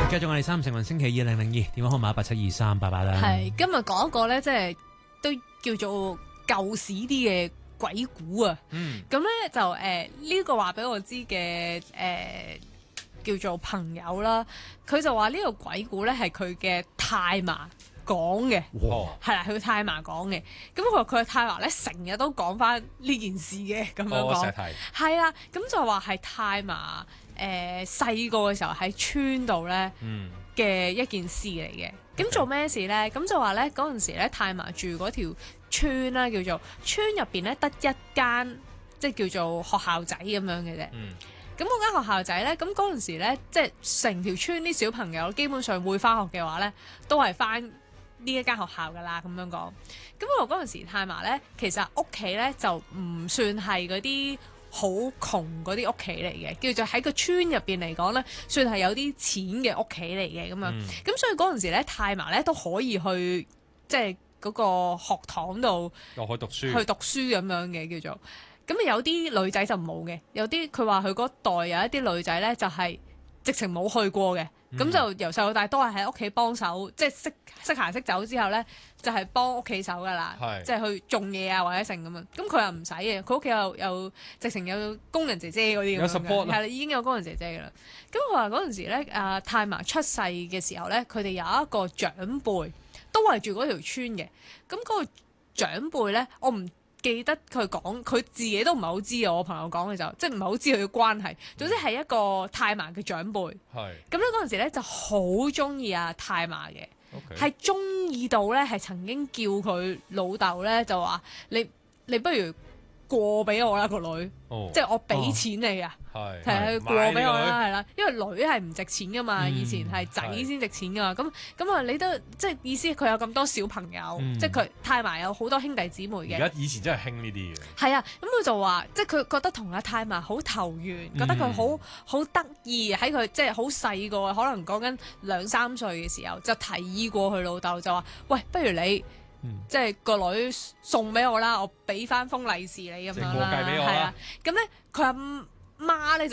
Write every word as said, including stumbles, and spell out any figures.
繼續我哋三成運星期二零零二電話號碼八七二三八八啦。 係今日講一個咧，即係都叫做舊史啲嘅鬼故啊。 嗯， 咁咧就誒呢、呃這個話俾我知嘅誒叫做朋友啦，佢就話呢個鬼故咧係佢嘅太嫲講嘅，係啦，佢嘅太嫲講嘅。咁佢話佢嘅太嫲咧成日都講翻呢件事嘅，咁樣講，係啦、哦，咁就話係太嫲誒細個嘅時候喺村度咧嘅一件事嚟嘅。咁、嗯、做咩事咧？咁就話咧嗰陣時咧太嫲住嗰條村啦，叫做村入邊咧得一間即係叫做學校仔咁樣嘅啫。嗯咁嗰間學校仔咧，咁嗰陣時咧，即係成條村啲小朋友基本上會翻學嘅話咧，都係翻呢一間學校噶啦，咁樣講。咁我嗰陣時太嫲咧，其實屋企咧就唔算係嗰啲好窮嗰啲屋企嚟嘅，叫做喺個村入邊嚟講咧，算係有啲錢嘅屋企嚟嘅咁樣。咁、嗯、所以嗰陣時咧，太嫲咧都可以去即係嗰個學堂度落去讀書， 去讀書咁樣嘅叫做。咁有啲女仔就冇嘅，有啲佢話佢嗰代有一啲女仔咧就係、是、直情冇去過嘅，咁、嗯、就由細到大都係喺屋企幫手，即係識識行識走之後咧就係、是、幫屋企手噶啦，即係去種嘢啊或者成咁樣。咁佢又唔使嘅，佢屋企又有直情有工人姐姐嗰啲咁樣嘅，係啦已經有工人姐姐噶啦。咁佢話嗰陣時咧，阿太嫲出世嘅時候咧，佢哋有一個長輩都係住嗰條村嘅。咁嗰個長輩咧，我唔記得佢講，佢自己都唔係好知啊！我朋友講嘅就，即係唔係好知佢嘅關係。總之係一個太嫲嘅長輩。係。咁咧嗰陣時咧就好中意阿太嫲嘅，係中意到咧係曾經叫佢老豆咧就話：你你不如過俾我啦個女，哦、即係我俾錢你啊！係係過俾我啦，係啦，因為女係唔值錢噶嘛，嗯、以前係仔先值錢噶嘛。咁咁啊，你都即係意思佢有咁多小朋友，嗯、即係佢太嫲有好多兄弟姊妹嘅。 而家以前真係興呢啲嘅。係啊，咁佢就話，即係佢覺得同阿太嫲好投緣，嗯、覺得佢好好得意，喺佢即係好細個，可能講緊兩三歲嘅時候，就提議過佢老豆就話：喂，不如你。嗯、即係個女送俾我啦，我俾翻封利是你咁樣啦，係啊，咁咧佢阿媽咧。